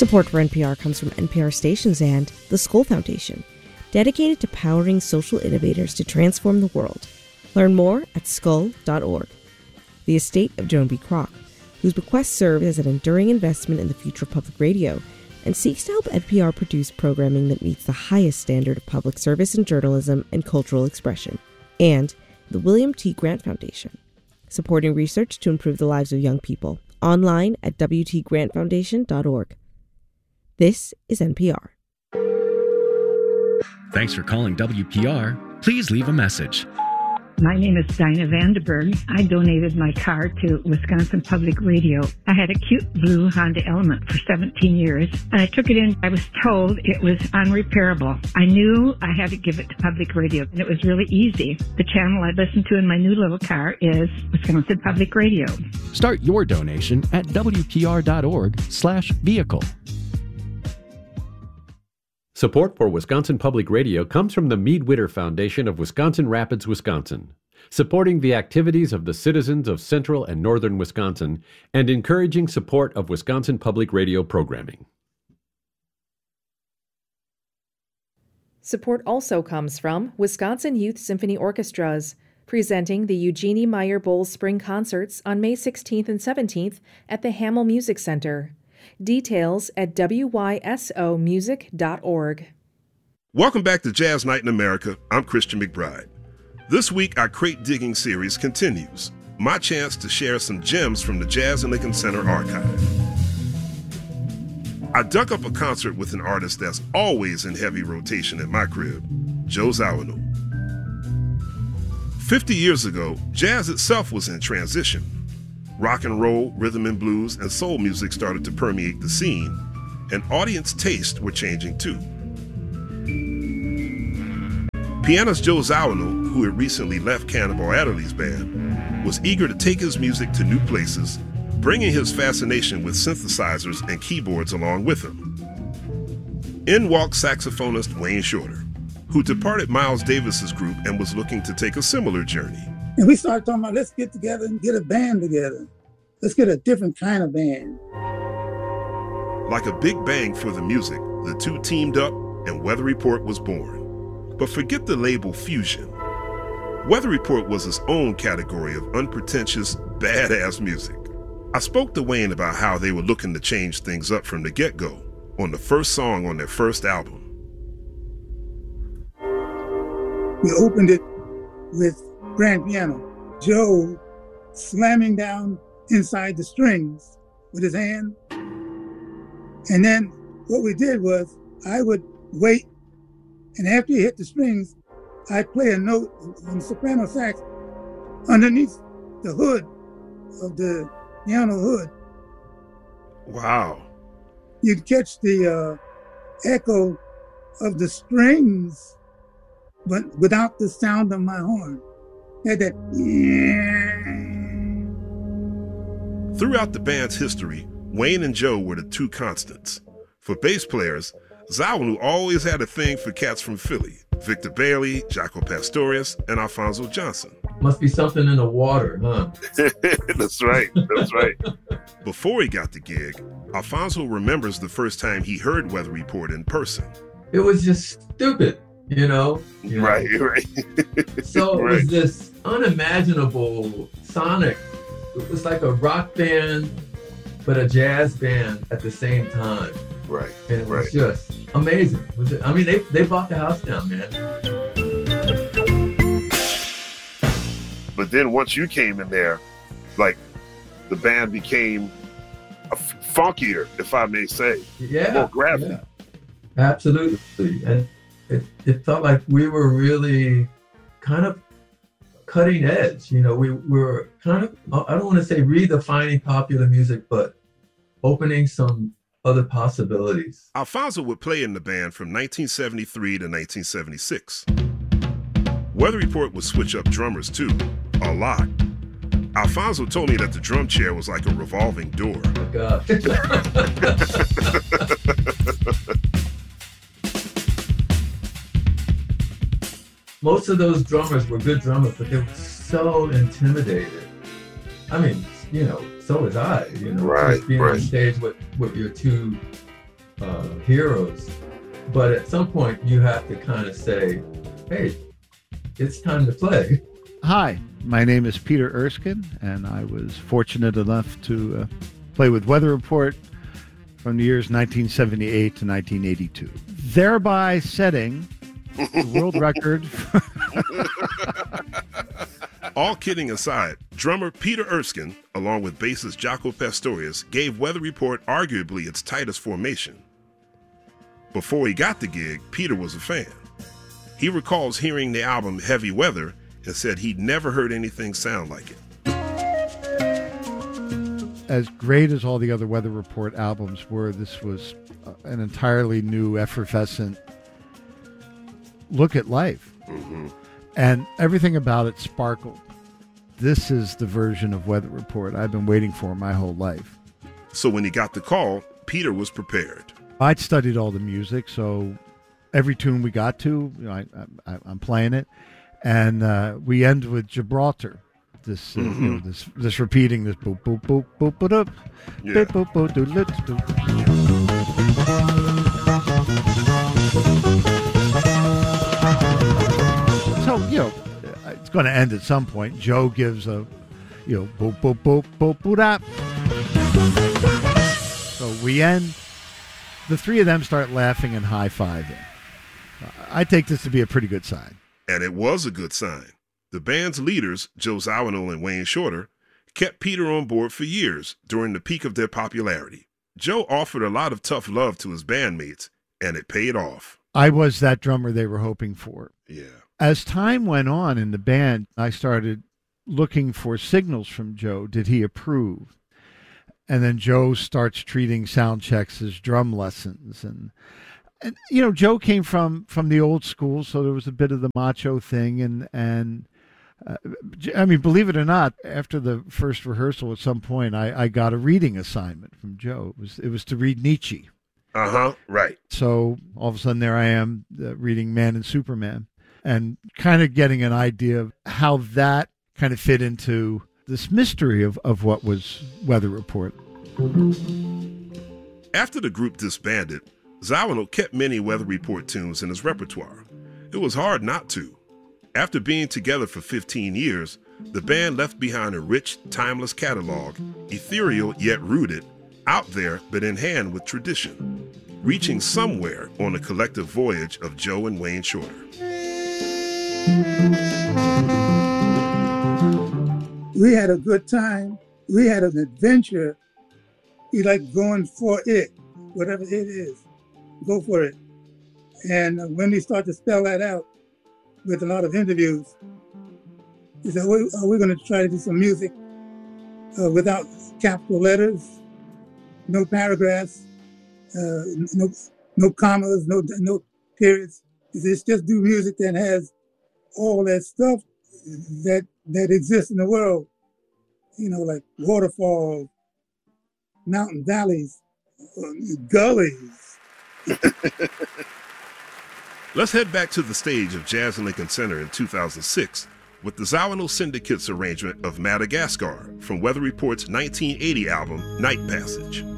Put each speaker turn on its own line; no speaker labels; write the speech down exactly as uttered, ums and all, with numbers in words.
Support for N P R comes from N P R stations and the Skoll Foundation, dedicated to powering social innovators to transform the world. Learn more at skoll dot org. The estate of Joan B. Kroc, whose bequest serves as an enduring investment in the future of public radio and seeks to help N P R produce programming that meets the highest standard of public service in journalism and cultural expression. And the William T. Grant Foundation, supporting research to improve the lives of young people. Online at w t grant foundation dot org. This is N P R.
Thanks for calling W P R. Please leave a message.
My name is Dinah Vandenberg. I donated my car to Wisconsin Public Radio. I had a cute blue Honda Element for seventeen years, and I took it in. I was told it was unrepairable. I knew I had to give it to Public Radio, and it was really easy. The channel I listen to in my new little car is Wisconsin Public Radio.
Start your donation at w p r dot org slash vehicle.
Support for Wisconsin Public Radio comes from the Mead Witter Foundation of Wisconsin Rapids, Wisconsin, supporting the activities of the citizens of central and northern Wisconsin and encouraging support of Wisconsin Public Radio programming.
Support also comes from Wisconsin Youth Symphony Orchestras, presenting the Eugenie Meyer Bowles Spring Concerts on May sixteenth and seventeenth at the Hamel Music Center. Details at w y s o music dot org.
Welcome back to Jazz Night in America. I'm Christian McBride. This week, our crate digging series continues. My chance to share some gems from the Jazz and Lincoln Center archive. I dug up a concert with an artist that's always in heavy rotation at my crib, Joe Zawinul. Fifty years ago, jazz itself was in transition. Rock and roll, rhythm and blues, and soul music started to permeate the scene, and audience tastes were changing too. Pianist Joe Zawinul, who had recently left Cannonball Adderley's band, was eager to take his music to new places, bringing his fascination with synthesizers and keyboards along with him. In walked saxophonist Wayne Shorter, who departed Miles Davis's group and was looking to take a similar journey.
And we started talking about, let's get together and get a band together. Let's get a different kind of band.
Like a big bang for the music, the two teamed up and Weather Report was born. But forget the label fusion. Weather Report was its own category of unpretentious, badass music. I spoke to Wayne about how they were looking to change things up from the get-go on the first song on their first album.
We opened it with grand piano. Joe slamming down inside the strings with his hand. And then what we did was I would wait, and after he hit the strings, I'd play a note on the soprano sax underneath the hood of the piano hood.
Wow.
You'd catch the uh, echo of the strings, but without the sound of my horn. Had that.
Throughout the band's history, Wayne and Joe were the two constants. For bass players, Zawinul always had a thing for cats from Philly: Victor Bailey, Jaco Pastorius, and Alphonso Johnson.
Must be something in the water, huh?
That's right, that's right. Before he got the gig, Alphonso remembers the first time he heard Weather Report in person.
It was just stupid, you know? You know?
Right, right.
So it
right.
was this unimaginable sonic. It was like a rock band, but a jazz band at the same time.
Right,
and it was
right.
just amazing. Was it, I mean, they, they bought the house down, man.
But then once you came in there, like, the band became a f- funkier, if I may say.
Yeah.
More gravity.
Yeah. Absolutely. And it, it felt like we were really kind of cutting edge. You know, we, we were kind of, I don't want to say redefining popular music, but opening some other possibilities.
Alphonso would play in the band from nineteen seventy-three to nineteen seventy-six. Weather Report would switch up drummers too, a lot. Alphonso told me that the drum chair was like a revolving door.
Oh my God. Most of those drummers were good drummers, but they were so intimidated. I mean, you know, so was I, you know,
right,
just being
right.
on stage with, with your two uh, heroes. But at some point, you have to kind of say, hey, it's time to play.
Hi, my name is Peter Erskine, and I was fortunate enough to uh, play with Weather Report from the years nineteen seventy-eight to nineteen eighty-two, thereby setting the world record.
All kidding aside, drummer Peter Erskine, along with bassist Jaco Pastorius, gave Weather Report arguably its tightest formation. Before he got the gig, Peter was a fan. He recalls hearing the album Heavy Weather and said he'd never heard anything sound like it.
As great as all the other Weather Report albums were, this was an entirely new, effervescent look at life.
Mm-hmm.
And everything about it sparkled. This is the version of Weather Report I've been waiting for my whole life.
So when he got the call, Peter was prepared.
I'd studied all the music, so every tune we got to, you know, I, I, I'm playing it. And uh, we end with Gibraltar. This, uh, mm-hmm. you know, this, this repeating this boop boop boop boop boop boop
yeah.
boop boop boop boop boop. So you know, it's going to end at some point. Joe gives a, you know, boop boop boop boop boop up. So we end. The three of them start laughing and high-fiving. I take this to be a pretty good sign.
And it was a good sign. The band's leaders, Joe Zawinul and Wayne Shorter, kept Peter on board for years during the peak of their popularity. Joe offered a lot of tough love to his bandmates, and it paid off.
I was that drummer they were hoping for.
Yeah.
As time went on in the band, I started looking for signals from Joe. Did he approve? And then Joe starts treating sound checks as drum lessons. And, and you know, Joe came from, from the old school, so there was a bit of the macho thing. And, and uh, I mean, believe it or not, after the first rehearsal at some point, I, I got a reading assignment from Joe. It was, it was to read Nietzsche.
Uh-huh, right.
So all of a sudden there I am uh, reading Man and Superman and kind of getting an idea of how that kind of fit into this mystery of, of what was Weather Report.
After the group disbanded, Zawinul kept many Weather Report tunes in his repertoire. It was hard not to. After being together for fifteen years, the band left behind a rich, timeless catalog, ethereal yet rooted, out there but in hand with tradition, reaching somewhere on a collective voyage of Joe and Wayne Shorter.
We had a good time. We had an adventure. We like going for it, whatever it is, go for it. And when we start to spell that out with a lot of interviews, we said, are we going to try to do some music uh, without capital letters, no paragraphs, uh, no no commas, no no periods? It's just do music that has all that stuff that that exists in the world, you know, like waterfalls, mountain valleys, gullies.
Let's head back to the stage of Jazz in Lincoln Center in two thousand six with the Zawinul Syndicate's arrangement of Madagascar from Weather Report's nineteen eighty album, Night Passage.